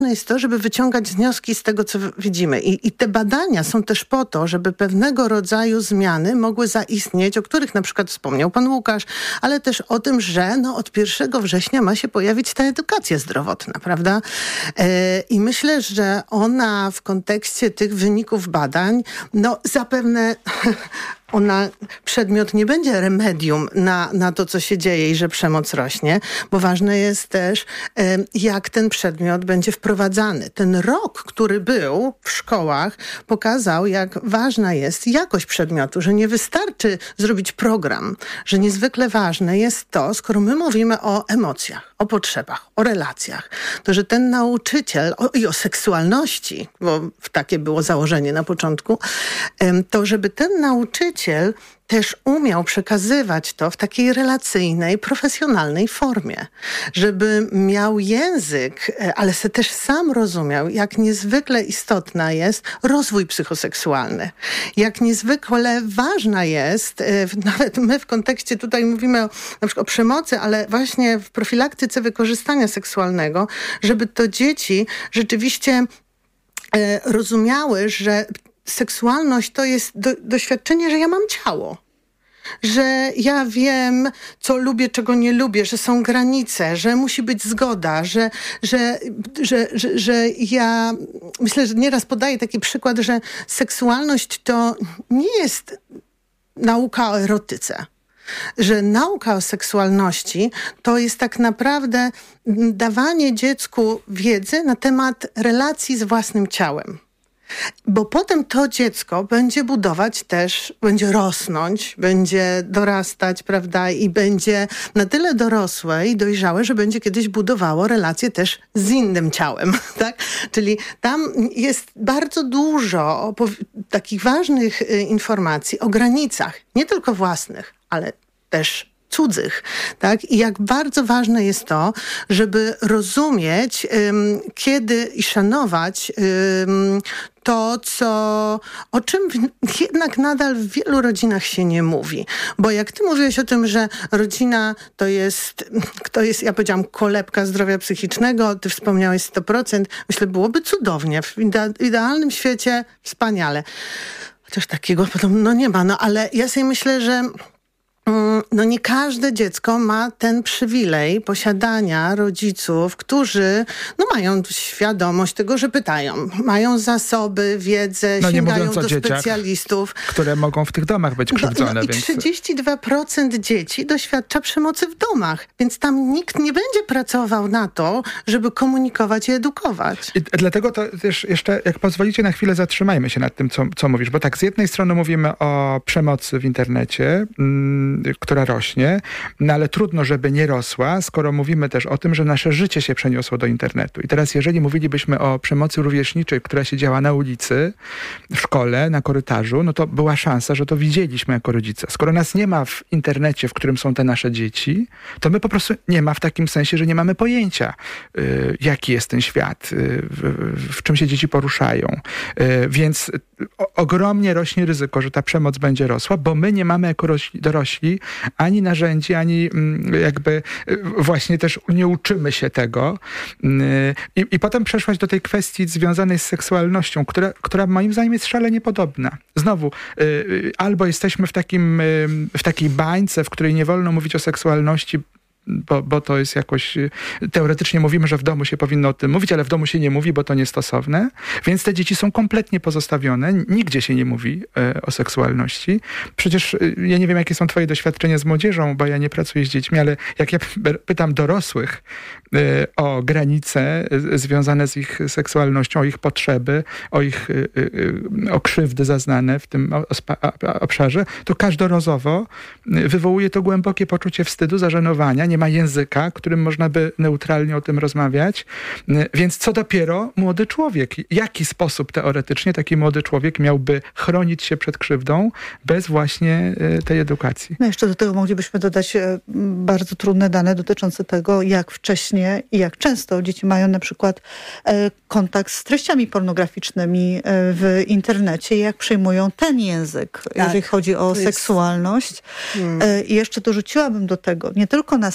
jest to, żeby wyciągać wnioski z tego, co widzimy. I te badania są też po to, żeby pewnego rodzaju zmiany mogły zaistnieć, o których na przykład wspomniał pan Łukasz, ale też o tym, że od 1 września ma się pojawić ta edukacja zdrowotna, prawda? I myślę, że ona w kontekście tych wyników badań, zapewne przedmiot nie będzie remedium na to, co się dzieje i że przemoc rośnie, bo ważne jest też, jak ten przedmiot będzie wprowadzany. Ten rok, który był w szkołach, pokazał, jak ważna jest jakość przedmiotu, że nie wystarczy zrobić program, że niezwykle ważne jest to, skoro my mówimy o emocjach, o potrzebach, o relacjach, to że ten nauczyciel i o seksualności, bo takie było założenie na początku, to żeby ten nauczyciel też umiał przekazywać to w takiej relacyjnej, profesjonalnej formie. Żeby miał język, ale se też sam rozumiał, jak niezwykle istotna jest rozwój psychoseksualny. Jak niezwykle ważna jest, nawet my w kontekście tutaj mówimy na przykład o przemocy, ale właśnie w profilaktyce wykorzystania seksualnego, żeby to dzieci rzeczywiście rozumiały, że seksualność to jest doświadczenie, że ja mam ciało. Że ja wiem, co lubię, czego nie lubię, że są granice, że musi być zgoda, że ja myślę, że nieraz podaję taki przykład, że seksualność to nie jest nauka o erotyce. Że nauka o seksualności to jest tak naprawdę dawanie dziecku wiedzy na temat relacji z własnym ciałem. Bo potem to dziecko będzie budować też, będzie rosnąć, będzie dorastać, prawda, i będzie na tyle dorosłe i dojrzałe, że będzie kiedyś budowało relacje też z innym ciałem, tak? Czyli tam jest bardzo dużo takich ważnych informacji o granicach, nie tylko własnych, ale też cudzych, tak? I jak bardzo ważne jest to, żeby rozumieć, kiedy i szanować to, o czym jednak nadal w wielu rodzinach się nie mówi. Bo jak ty mówiłeś o tym, że rodzina to jest, ja powiedziałam, kolebka zdrowia psychicznego, ty wspomniałeś 100%, myślę, byłoby cudownie. W idealnym świecie wspaniale. Chociaż takiego podobno nie ma. Ale ja sobie myślę, że nie każde dziecko ma ten przywilej posiadania rodziców, którzy mają świadomość tego, że pytają. Mają zasoby, wiedzę, sięgają do specjalistów. Które mogą w tych domach być krzywdzone. I 32% dzieci doświadcza przemocy w domach. Więc tam nikt nie będzie pracował na to, żeby komunikować i edukować. I dlatego to też jeszcze, jak pozwolicie, na chwilę zatrzymajmy się nad tym, co mówisz. Bo tak, z jednej strony mówimy o przemocy w internecie, która rośnie, ale trudno, żeby nie rosła, skoro mówimy też o tym, że nasze życie się przeniosło do internetu. I teraz, jeżeli mówilibyśmy o przemocy rówieśniczej, która się działa na ulicy, w szkole, na korytarzu, to była szansa, że to widzieliśmy jako rodzice. Skoro nas nie ma w internecie, w którym są te nasze dzieci, to my po prostu nie ma w takim sensie, że nie mamy pojęcia, jaki jest ten świat, w czym się dzieci poruszają. Więc ogromnie rośnie ryzyko, że ta przemoc będzie rosła, bo my nie mamy jako dorośli ani narzędzi, ani jakby właśnie też nie uczymy się tego. I potem przeszłaś do tej kwestii związanej z seksualnością, która moim zdaniem jest szalenie podobna. Znowu, albo jesteśmy w takiej bańce, w której nie wolno mówić o seksualności, bo to jest jakoś, teoretycznie mówimy, że w domu się powinno o tym mówić, ale w domu się nie mówi, bo to niestosowne. Więc te dzieci są kompletnie pozostawione. Nigdzie się nie mówi o seksualności. Przecież ja nie wiem, jakie są twoje doświadczenia z młodzieżą, bo ja nie pracuję z dziećmi, ale jak ja pytam dorosłych o granice związane z ich seksualnością, o ich potrzeby, o krzywdy zaznane w tym obszarze, to każdorazowo wywołuje to głębokie poczucie wstydu, zażenowania, nie ma języka, którym można by neutralnie o tym rozmawiać. Więc co dopiero młody człowiek? Jaki sposób teoretycznie taki młody człowiek miałby chronić się przed krzywdą bez właśnie tej edukacji? Jeszcze do tego moglibyśmy dodać bardzo trudne dane dotyczące tego, jak wcześnie i jak często dzieci mają na przykład kontakt z treściami pornograficznymi w internecie i jak przyjmują ten język, jeżeli chodzi o seksualność. I jeszcze dorzuciłabym do tego, nie tylko na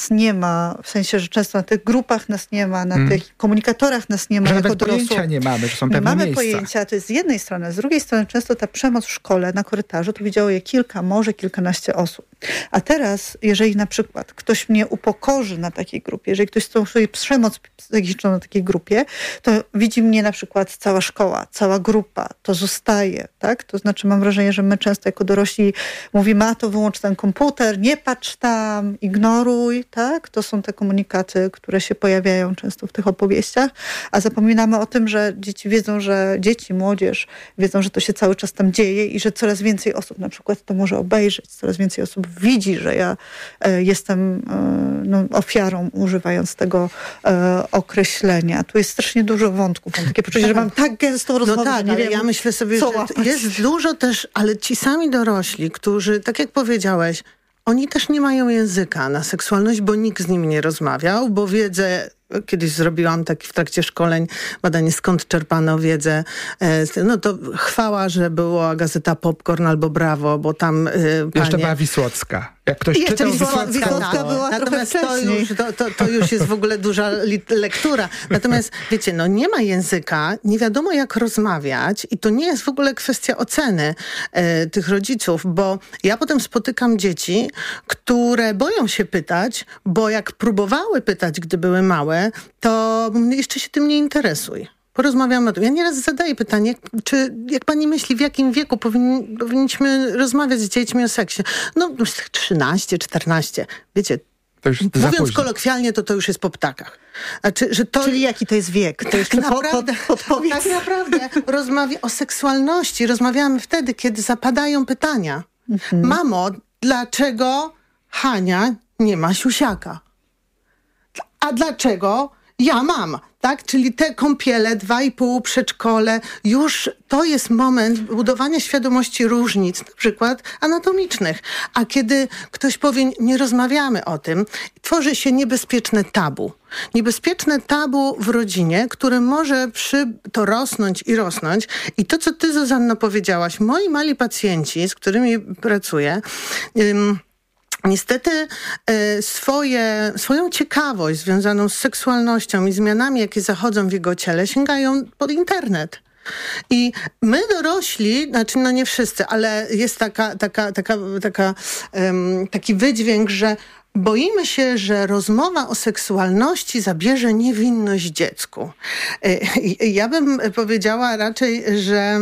nas nie ma, w sensie, że często na tych grupach nas nie ma, na tych komunikatorach nas nie ma. Że jako nawet dorosłych. pojęcia nie mamy, że są pewne mamy miejsca. pojęcia, to jest z jednej strony, z drugiej strony często ta przemoc w szkole, na korytarzu, to widziało je kilka, może kilkanaście osób. A teraz, jeżeli na przykład ktoś mnie upokorzy na takiej grupie, jeżeli ktoś stosuje przemoc psychiczną na takiej grupie, to widzi mnie na przykład cała szkoła, cała grupa, to zostaje, tak? To znaczy mam wrażenie, że my często jako dorośli mówimy, a to wyłącz ten komputer, nie patrz tam, ignoruj, tak? To są te komunikaty, które się pojawiają często w tych opowieściach, a zapominamy o tym, że dzieci wiedzą, że młodzież wiedzą, że to się cały czas tam dzieje i że coraz więcej osób na przykład to może obejrzeć, coraz więcej osób widzi, że ja jestem ofiarą, używając tego określenia. Tu jest strasznie dużo wątków. Mam takie poczucie, że mam tak gęstą rozmowę. No tak, nie wiem, ja myślę sobie, że jest dużo też, ale ci sami dorośli, którzy, tak jak powiedziałeś, oni też nie mają języka na seksualność, bo nikt z nimi nie rozmawiał, bo wiedzę, kiedyś zrobiłam w trakcie szkoleń badanie, skąd czerpano wiedzę. No to chwała, że była gazeta Popcorn albo Brawo, bo tam Jeszcze była Wisłocka. Jak ktoś czytał Wisłocka była natomiast trochę to już jest w ogóle duża lektura. Natomiast wiecie, no nie ma języka, nie wiadomo jak rozmawiać i to nie jest w ogóle kwestia oceny tych rodziców, bo ja potem spotykam dzieci, które boją się pytać, bo jak próbowały pytać, gdy były małe, to jeszcze się tym nie interesuj. Porozmawiamy o tym. Ja nieraz zadaję pytanie, jak pani myśli, w jakim wieku powinniśmy rozmawiać z dziećmi o seksie? No 13, 14. Wiecie, mówiąc kolokwialnie, to już jest po ptakach. Znaczy, że Czyli jaki to jest wiek? To jeszcze podpowiedz. Tak naprawdę o seksualności rozmawiamy wtedy, kiedy zapadają pytania. Mamo, dlaczego Hania nie ma siusiaka? A dlaczego ja mam? Tak? Czyli te kąpiele, 2,5, przedszkole, już to jest moment budowania świadomości różnic, na przykład anatomicznych. A kiedy ktoś powie, nie rozmawiamy o tym, tworzy się niebezpieczne tabu. Niebezpieczne tabu w rodzinie, które może to rosnąć i rosnąć. I to, co ty, Zuzanno, powiedziałaś, moi mali pacjenci, z którymi pracuję, niestety swoją ciekawość związaną z seksualnością i zmianami, jakie zachodzą w jego ciele, sięgają pod internet. I my dorośli, znaczy no nie wszyscy, ale jest taki wydźwięk, że boimy się, że rozmowa o seksualności zabierze niewinność dziecku. Ja bym powiedziała raczej, że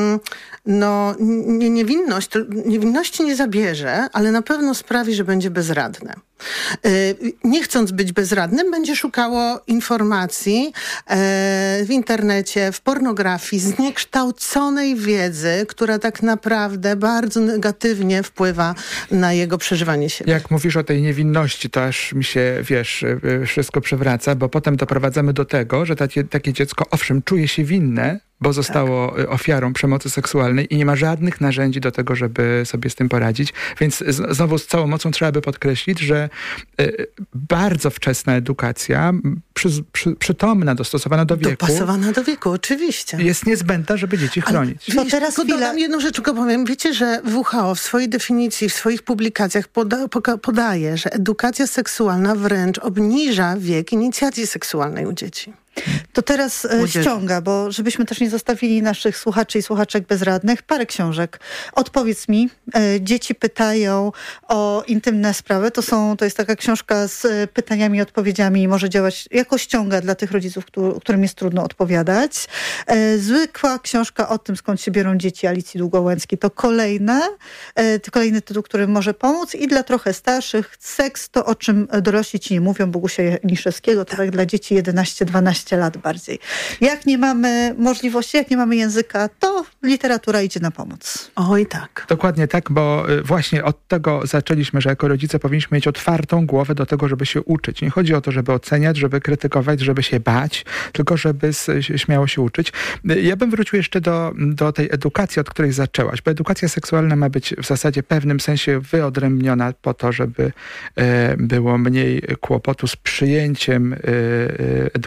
niewinności nie zabierze, ale na pewno sprawi, że będzie bezradne. Nie chcąc być bezradnym, będzie szukało informacji w internecie, w pornografii, zniekształconej wiedzy, która tak naprawdę bardzo negatywnie wpływa na jego przeżywanie siebie. Jak mówisz o tej niewinności, to aż mi się, wszystko przewraca, bo potem doprowadzamy do tego, że takie dziecko, owszem, czuje się winne, bo zostało ofiarą przemocy seksualnej i nie ma żadnych narzędzi do tego, żeby sobie z tym poradzić. Więc znowu z całą mocą trzeba by podkreślić, że bardzo wczesna edukacja, przytomna, dostosowana do wieku. Dopasowana do wieku, oczywiście. Jest niezbędna, żeby dzieci chronić. Ale teraz dodam jedną rzecz, tylko powiem. Wiecie, że WHO w swojej definicji, w swoich publikacjach podaje, że edukacja seksualna wręcz obniża wiek inicjacji seksualnej u dzieci. To teraz ściąga, bo żebyśmy też nie zostawili naszych słuchaczy i słuchaczek bezradnych, parę książek. Odpowiedz mi, dzieci pytają o intymne sprawy. To jest taka książka z pytaniami i odpowiedziami i może działać jako ściąga dla tych rodziców, którym jest trudno odpowiadać. Zwykła książka o tym, skąd się biorą dzieci, Alicji Długołęckiej. To kolejny tytuł, który może pomóc. I dla trochę starszych, Seks to, o czym dorośli ci nie mówią, Bogusia Janiszewskiego. To tak dla dzieci 11-12 lat bardziej. Jak nie mamy możliwości, jak nie mamy języka, to literatura idzie na pomoc. Oj tak. Dokładnie tak, bo właśnie od tego zaczęliśmy, że jako rodzice powinniśmy mieć otwartą głowę do tego, żeby się uczyć. Nie chodzi o to, żeby oceniać, żeby krytykować, żeby się bać, tylko żeby śmiało się uczyć. Ja bym wrócił jeszcze do tej edukacji, od której zaczęłaś, bo edukacja seksualna ma być w zasadzie w pewnym sensie wyodrębniona po to, żeby było mniej kłopotu z przyjęciem edukacji zdrowej,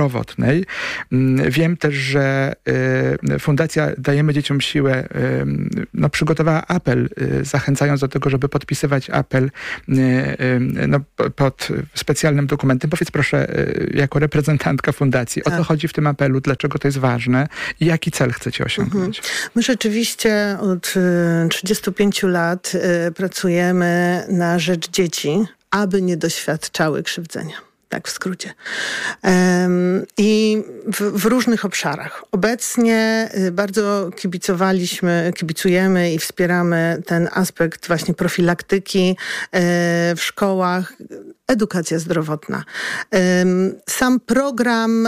zdrowotnej. Wiem też, że Fundacja Dajemy Dzieciom Siłę przygotowała apel, zachęcając do tego, żeby podpisywać apel pod specjalnym dokumentem. Powiedz proszę, jako reprezentantka fundacji, o co chodzi w tym apelu, dlaczego to jest ważne i jaki cel chcecie osiągnąć? My rzeczywiście od 35 lat pracujemy na rzecz dzieci, aby nie doświadczały krzywdzenia. Tak w skrócie. I w różnych obszarach. Obecnie bardzo kibicujemy i wspieramy ten aspekt właśnie profilaktyki w szkołach, edukacja zdrowotna. Sam program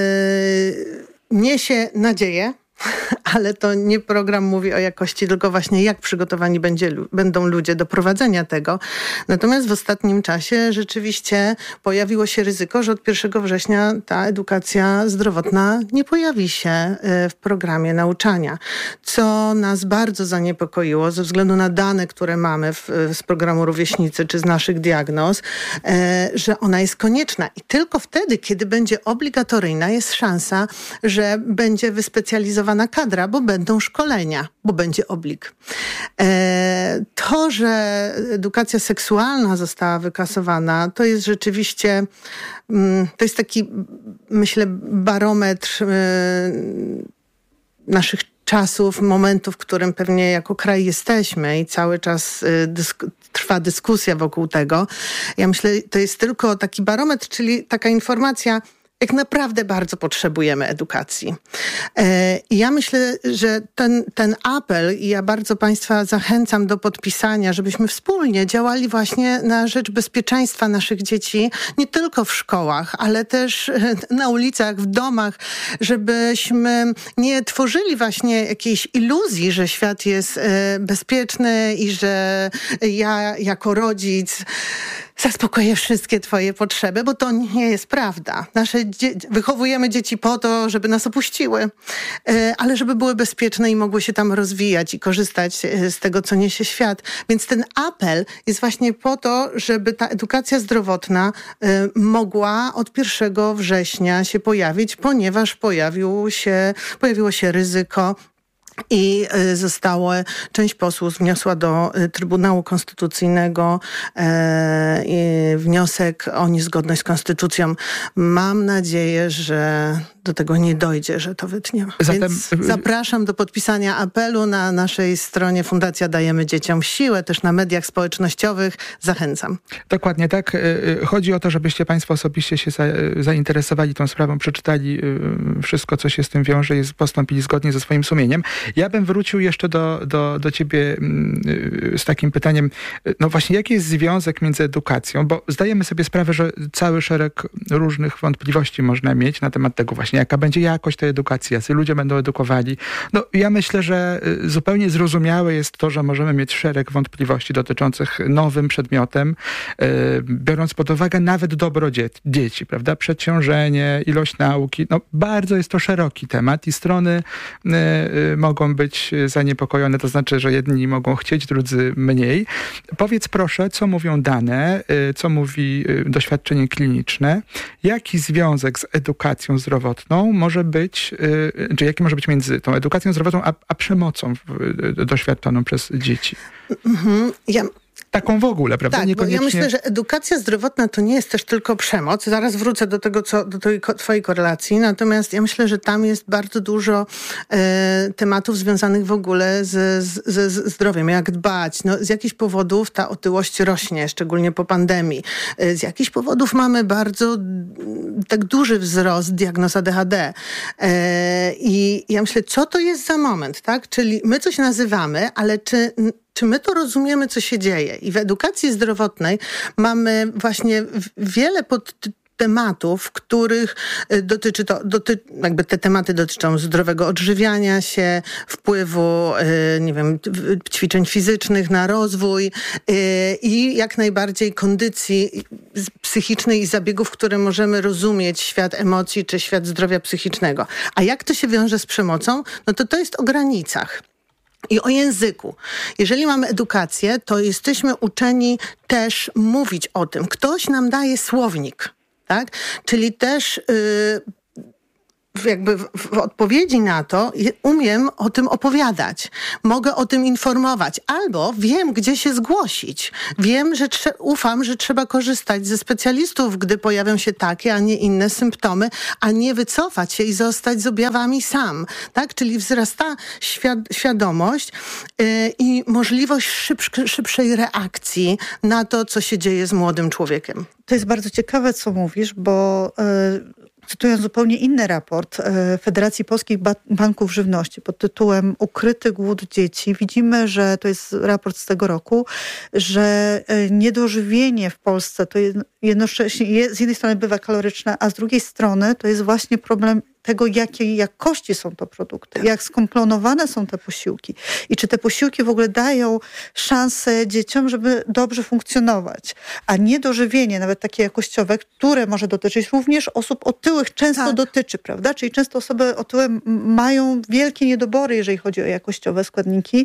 niesie nadzieję, ale to nie program mówi o jakości, tylko właśnie jak przygotowani będą ludzie do prowadzenia tego. Natomiast w ostatnim czasie rzeczywiście pojawiło się ryzyko, że od 1 września ta edukacja zdrowotna nie pojawi się w programie nauczania, co nas bardzo zaniepokoiło ze względu na dane, które mamy z programu Rówieśnicy czy z naszych diagnoz, że ona jest konieczna i tylko wtedy, kiedy będzie obligatoryjna, jest szansa, że będzie wyspecjalizowana kadra, bo będą szkolenia, bo będzie oblig. To, że edukacja seksualna została wykasowana, to jest rzeczywiście, to jest taki, myślę, barometr naszych czasów, momentów, w którym pewnie jako kraj jesteśmy i cały czas trwa dyskusja wokół tego. Ja myślę, to jest tylko taki barometr, czyli taka informacja, jak naprawdę bardzo potrzebujemy edukacji. I ja myślę, że ten apel, i ja bardzo Państwa zachęcam do podpisania, żebyśmy wspólnie działali właśnie na rzecz bezpieczeństwa naszych dzieci, nie tylko w szkołach, ale też na ulicach, w domach, żebyśmy nie tworzyli właśnie jakiejś iluzji, że świat jest bezpieczny i że ja jako rodzic zaspokoję wszystkie twoje potrzeby, bo to nie jest prawda. Wychowujemy dzieci po to, żeby nas opuściły, ale żeby były bezpieczne i mogły się tam rozwijać i korzystać z tego, co niesie świat. Więc ten apel jest właśnie po to, żeby ta edukacja zdrowotna mogła od 1 września się pojawić, ponieważ pojawiło się ryzyko i część posłów wniosła do Trybunału Konstytucyjnego wniosek o niezgodność z konstytucją. Mam nadzieję, że do tego nie dojdzie, że to wytniemy. Więc zapraszam do podpisania apelu na naszej stronie Fundacja Dajemy Dzieciom Siłę, też na mediach społecznościowych. Zachęcam. Dokładnie tak. Chodzi o to, żebyście Państwo osobiście się zainteresowali tą sprawą, przeczytali wszystko, co się z tym wiąże i postąpili zgodnie ze swoim sumieniem. Ja bym wrócił jeszcze do ciebie z takim pytaniem, no właśnie, jaki jest związek między edukacją, bo zdajemy sobie sprawę, że cały szereg różnych wątpliwości można mieć na temat tego właśnie, jaka będzie jakość tej edukacji, jacy ludzie będą edukowali. No ja myślę, że zupełnie zrozumiałe jest to, że możemy mieć szereg wątpliwości dotyczących nowym przedmiotem, biorąc pod uwagę nawet dobro dzieci, prawda? Przeciążenie, ilość nauki, no bardzo jest to szeroki temat i strony mogą być zaniepokojone, to znaczy, że jedni mogą chcieć, drudzy mniej. Powiedz proszę, co mówią dane, co mówi doświadczenie kliniczne, jaki związek z edukacją zdrowotną może być, czy jaki może być między tą edukacją zdrowotną a przemocą doświadczoną przez dzieci? Taką w ogóle, prawda? Tak, niekoniecznie... bo ja myślę, że edukacja zdrowotna to nie jest też tylko przemoc. Zaraz wrócę do tego, do tej twojej korelacji. Natomiast ja myślę, że tam jest bardzo dużo tematów związanych w ogóle ze zdrowiem. Jak dbać? No, z jakichś powodów ta otyłość rośnie, szczególnie po pandemii. Z jakichś powodów mamy bardzo tak duży wzrost diagnoz ADHD. I ja myślę, co to jest za moment, tak? Czyli my coś nazywamy, ale czy my to rozumiemy, co się dzieje? I w edukacji zdrowotnej mamy właśnie wiele tematów, których jakby te tematy dotyczą zdrowego odżywiania się, wpływu, nie wiem, ćwiczeń fizycznych na rozwój i jak najbardziej kondycji psychicznej i zabiegów, które możemy rozumieć świat emocji czy świat zdrowia psychicznego. A jak to się wiąże z przemocą? No to jest o granicach. I o języku. Jeżeli mamy edukację, to jesteśmy uczeni też mówić o tym. Ktoś nam daje słownik, tak? Czyli też w odpowiedzi na to umiem o tym opowiadać. Mogę o tym informować. Albo wiem, gdzie się zgłosić. Wiem, że ufam, że trzeba korzystać ze specjalistów, gdy pojawią się takie, a nie inne symptomy, a nie wycofać się i zostać z objawami sam. Tak? Czyli wzrasta świadomość i możliwość szybszej reakcji na to, co się dzieje z młodym człowiekiem. To jest bardzo ciekawe, co mówisz, bo cytując zupełnie inny raport Federacji Polskich Banków Żywności pod tytułem Ukryty głód dzieci, widzimy, że to jest raport z tego roku, że niedożywienie w Polsce to jednocześnie z jednej strony bywa kaloryczne, a z drugiej strony to jest właśnie problem tego, jakiej jakości są to produkty, jak skomponowane są te posiłki i czy te posiłki w ogóle dają szansę dzieciom, żeby dobrze funkcjonować. A niedożywienie, nawet takie jakościowe, które może dotyczyć również osób otyłych, często dotyczy, prawda? Czyli często osoby otyłe mają wielkie niedobory, jeżeli chodzi o jakościowe składniki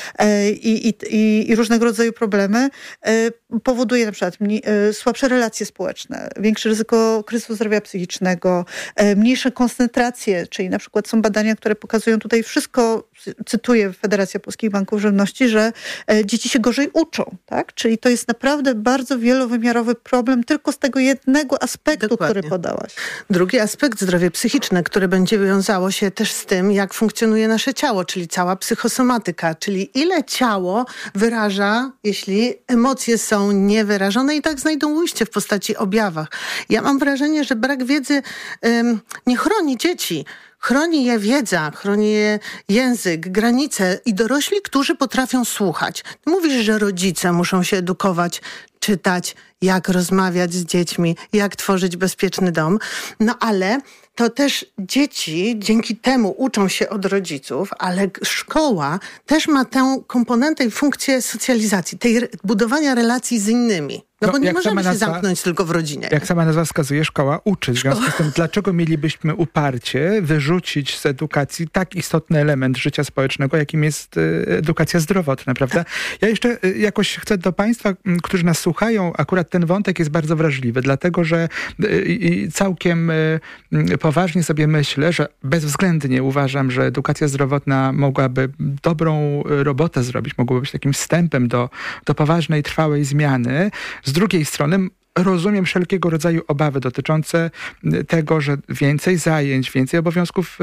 i różnego rodzaju problemy. Powoduje na przykład słabsze relacje społeczne, większe ryzyko kryzysu zdrowia psychicznego, mniejsze koncentracje, czyli na przykład są badania, które pokazują tutaj wszystko, cytuję Federacja Polskich Banków Żywności, że dzieci się gorzej uczą, tak? Czyli to jest naprawdę bardzo wielowymiarowy problem tylko z tego jednego aspektu, który podałaś. Drugi aspekt, zdrowie psychiczne, które będzie wiązało się też z tym, jak funkcjonuje nasze ciało, czyli cała psychosomatyka, czyli ile ciało wyraża, jeśli emocje są niewyrażone i tak znajdą ujście w postaci objawach. Ja mam wrażenie, że brak wiedzy nie chroni dzieci. Chroni je wiedza, chroni je język, granice i dorośli, którzy potrafią słuchać. Ty mówisz, że rodzice muszą się edukować, czytać, jak rozmawiać z dziećmi, jak tworzyć bezpieczny dom. No ale to też dzieci dzięki temu uczą się od rodziców, ale szkoła też ma tę komponentę i funkcję socjalizacji, budowania relacji z innymi. No bo nie możemy się zamknąć tylko w rodzinie. Jak sama nazwa wskazuje, szkoła uczy. W związku z tym, dlaczego mielibyśmy uparcie wyrzucić z edukacji tak istotny element życia społecznego, jakim jest edukacja zdrowotna, prawda? Ja jeszcze jakoś chcę do Państwa, którzy nas słuchają, akurat ten wątek jest bardzo wrażliwy, dlatego że całkiem poważnie sobie myślę, że bezwzględnie uważam, że edukacja zdrowotna mogłaby dobrą robotę zrobić, mogłaby być takim wstępem do poważnej, trwałej zmiany. Z drugiej strony rozumiem wszelkiego rodzaju obawy dotyczące tego, że więcej zajęć, więcej obowiązków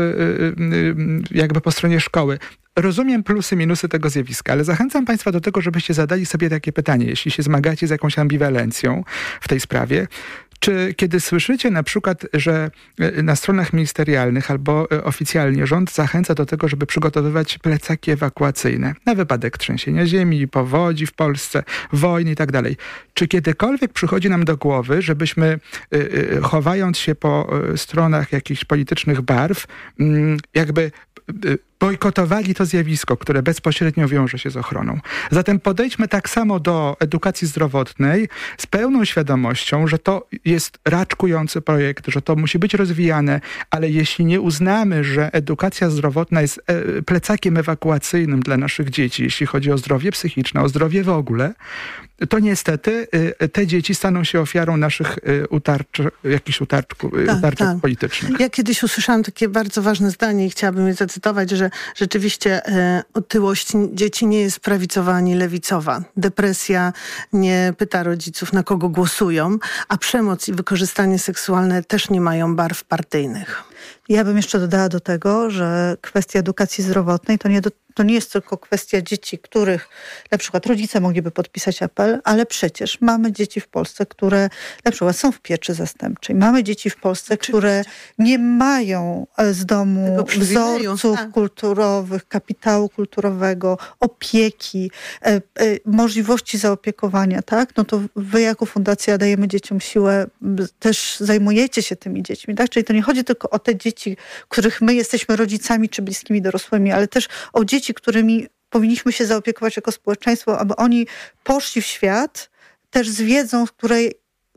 jakby po stronie szkoły. Rozumiem plusy, minusy tego zjawiska, ale zachęcam Państwa do tego, żebyście zadali sobie takie pytanie, jeśli się zmagacie z jakąś ambiwalencją w tej sprawie. Czy kiedy słyszycie na przykład, że na stronach ministerialnych albo oficjalnie rząd zachęca do tego, żeby przygotowywać plecaki ewakuacyjne na wypadek trzęsienia ziemi, powodzi w Polsce, wojny i tak dalej. Czy kiedykolwiek przychodzi nam do głowy, żebyśmy chowając się po stronach jakichś politycznych barw, jakby bojkotowali to zjawisko, które bezpośrednio wiąże się z ochroną. Zatem podejdźmy tak samo do edukacji zdrowotnej z pełną świadomością, że to jest raczkujący projekt, że to musi być rozwijane, ale jeśli nie uznamy, że edukacja zdrowotna jest plecakiem ewakuacyjnym dla naszych dzieci, jeśli chodzi o zdrowie psychiczne, o zdrowie w ogóle, to niestety te dzieci staną się ofiarą naszych utarczek politycznych. Ja kiedyś usłyszałam takie bardzo ważne zdanie i chciałabym je zacytować, że rzeczywiście otyłość dzieci nie jest prawicowa ani lewicowa. Depresja nie pyta rodziców, na kogo głosują, a przemoc i wykorzystanie seksualne też nie mają barw partyjnych. Ja bym jeszcze dodała do tego, że kwestia edukacji zdrowotnej to nie jest tylko kwestia dzieci, których na przykład rodzice mogliby podpisać apel, ale przecież mamy dzieci w Polsce, które na przykład są w pieczy zastępczej. Mamy dzieci w Polsce, które nie mają z domu wzorców kulturowych, kapitału kulturowego, opieki, możliwości zaopiekowania, tak? No to wy jako fundacja dajemy dzieciom siłę, też zajmujecie się tymi dziećmi, tak? Czyli to nie chodzi tylko o te dzieci, których my jesteśmy rodzicami czy bliskimi dorosłymi, ale też o dzieci, którymi powinniśmy się zaopiekować jako społeczeństwo, aby oni poszli w świat też z wiedzą,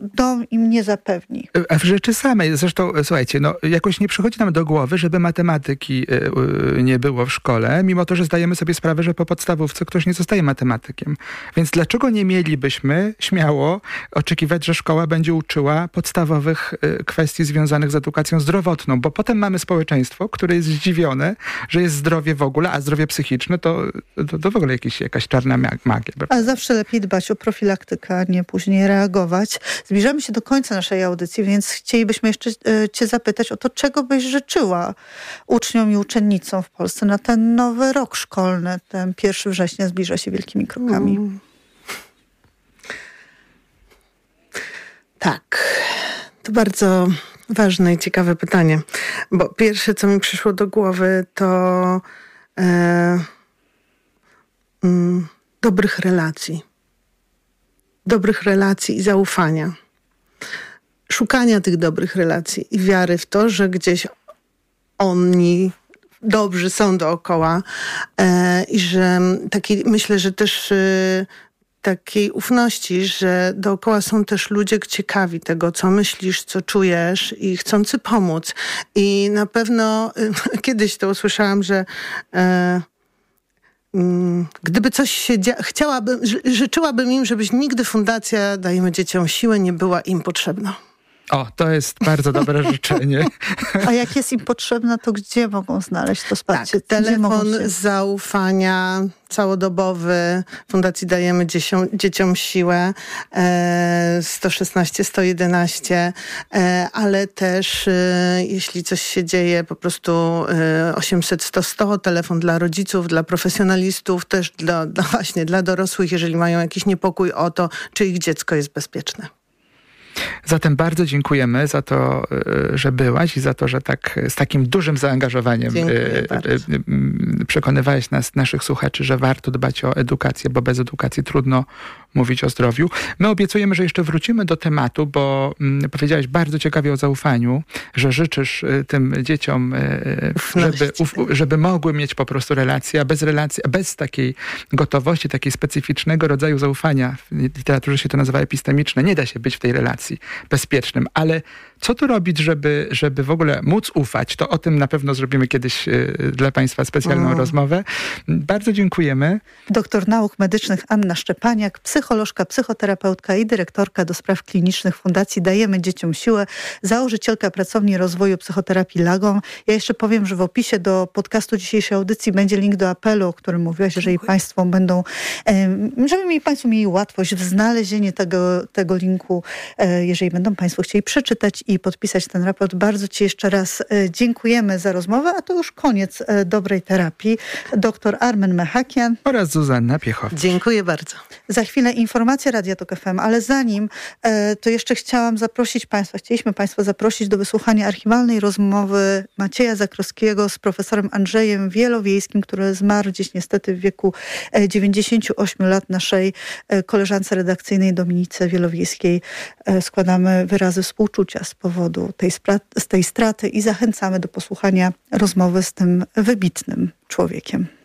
dom im nie zapewni. A w rzeczy samej, zresztą słuchajcie, jakoś nie przychodzi nam do głowy, żeby matematyki nie było w szkole, mimo to, że zdajemy sobie sprawę, że po podstawówce ktoś nie zostaje matematykiem. Więc dlaczego nie mielibyśmy śmiało oczekiwać, że szkoła będzie uczyła podstawowych kwestii związanych z edukacją zdrowotną, bo potem mamy społeczeństwo, które jest zdziwione, że jest zdrowie w ogóle, a zdrowie psychiczne to w ogóle jakaś czarna magia. A zawsze lepiej dbać o profilaktykę, a nie później reagować. Zbliżamy się do końca naszej audycji, więc chcielibyśmy jeszcze cię zapytać o to, czego byś życzyła uczniom i uczennicom w Polsce na ten nowy rok szkolny. Ten 1 września zbliża się wielkimi krokami. Tak, to bardzo ważne i ciekawe pytanie, bo pierwsze, co mi przyszło do głowy, to dobrych relacji i zaufania. Szukania tych dobrych relacji i wiary w to, że gdzieś oni dobrzy są dookoła i że myślę, że też takiej ufności, że dookoła są też ludzie ciekawi tego, co myślisz, co czujesz i chcący pomóc. I na pewno kiedyś to usłyszałam, że gdyby coś się życzyłabym im, żebyś nigdy Fundacja Dajemy Dzieciom Siłę nie była im potrzebna. O, to jest bardzo dobre życzenie. A jak jest im potrzebna, to gdzie mogą znaleźć to wsparcie? Tak, telefon zaufania całodobowy Fundacji Dajemy Dzieciom Siłę 116 111, ale też jeśli coś się dzieje, po prostu 800 100 100, telefon dla rodziców, dla profesjonalistów, też właśnie dla dorosłych, jeżeli mają jakiś niepokój o to, czy ich dziecko jest bezpieczne. Zatem bardzo dziękujemy za to, że byłaś i za to, że z takim dużym zaangażowaniem przekonywałeś naszych słuchaczy, że warto dbać o edukację, bo bez edukacji trudno mówić o zdrowiu. My obiecujemy, że jeszcze wrócimy do tematu, bo powiedziałaś bardzo ciekawie o zaufaniu, że życzysz tym dzieciom, żeby mogły mieć po prostu relacje, a bez takiej gotowości, takiej specyficznego rodzaju zaufania, w literaturze się to nazywa epistemiczne, nie da się być w tej relacji bezpiecznym, ale co tu robić, żeby w ogóle móc ufać? To o tym na pewno zrobimy kiedyś dla Państwa specjalną rozmowę. Bardzo dziękujemy. Doktor nauk medycznych Anna Szczepaniak, psycholożka, psychoterapeutka i dyrektorka do spraw klinicznych Fundacji Dajemy Dzieciom Siłę, założycielka pracowni rozwoju psychoterapii Lagom. Ja jeszcze powiem, że w opisie do podcastu dzisiejszej audycji będzie link do apelu, o którym mówiłaś, jeżeli Państwo żeby Państwo mieli łatwość w znalezieniu tego linku, jeżeli będą Państwo chcieli przeczytać i podpisać ten raport. Bardzo Ci jeszcze raz dziękujemy za rozmowę, a to już koniec dobrej terapii. Doktor Armen Mechakian oraz Zuzanna Piechowicz. Dziękuję bardzo. Za chwilę informacje Radia Tok FM, ale zanim to jeszcze chcieliśmy Państwa zaprosić do wysłuchania archiwalnej rozmowy Macieja Zakrowskiego z profesorem Andrzejem Wielowiejskim, który zmarł dziś niestety w wieku 98 lat. Naszej koleżance redakcyjnej Dominice Wielowiejskiej składamy wyrazy współczucia z powodu tej straty i zachęcamy do posłuchania rozmowy z tym wybitnym człowiekiem.